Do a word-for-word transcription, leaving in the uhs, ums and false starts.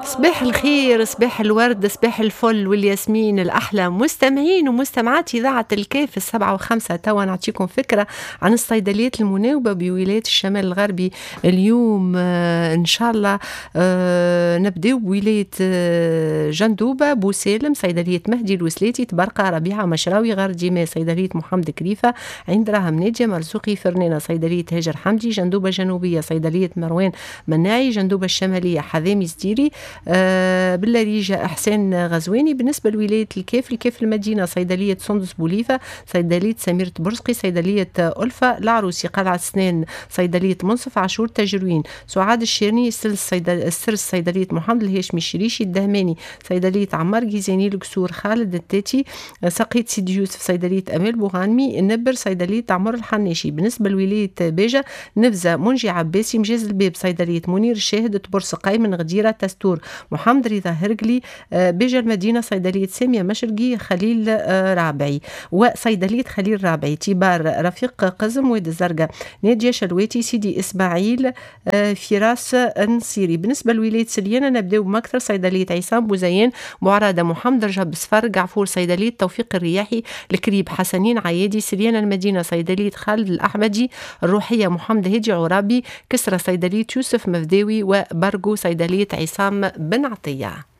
صباح الخير، صباح الورد، صباح الفل والياسمين الأحلى مستمعين ومستمعات إذاعة الكاف السبعة وخمسة. توا نعطيكم فكرة عن الصيدليات المناوبة بولاية الشمال الغربي اليوم. آه إن شاء الله آه نبدأ بولاية آه جندوبة بوسالم صيدلية مهدي الوسلاتي تبرقة ربيعة مشراوي غار ديما صيدلية محمد كريفة عين دراهم نادية مرزوقي فرنانة صيدلية هاجر حمدي جندوبة جنوبية صيدلية مروان مناعي جندوبة الشمالية حذامي زديري آه باللاريجة إحسان غزواني. بالنسبة لولاية الكاف الكاف المدينة صيدلية سندس بوليفة صيدلية سميرة برزقي صيدلية ألفة العروسي قلعة سنان صيدلية منصف عاشور تجروين سعاد الشيرني السرس صيدل... صيدلية محمد الهاشمي الشريشي الدهماني صيدلية عمار جيزاني القصور خالد التاتي سقيت سيدي يوسف صيدلية أمال بوغانمي النبر صيدلية عمر الحناشي. بالنسبة لولاية باجة نفزة منجي عباسي مجاز الباب صيدلية منير الشاهد بورسقاي من غديرة تستور محمد رضا هرقلي بيجا المدينة صيدلية سامية مشرقي خليل رابعي وصيدلية خليل رابعي تيبار رفيق قزم ويد الزرقاء نادية شلواتي سيدي إسماعيل فراس نصيري. بالنسبة لولاية سليانة نبدأ بمكثر صيدلية عصام بوزيان معرضة محمد رجب صفر قعفور صيدلية توفيق الرياحي الكريب حسنين عيادي سليانة المدينة صيدلية خالد الأحمدي الروحية محمد هادي عرابي كسرة صيدلية يوسف مفداوي وبرغو صيدلية عصام بن عطية.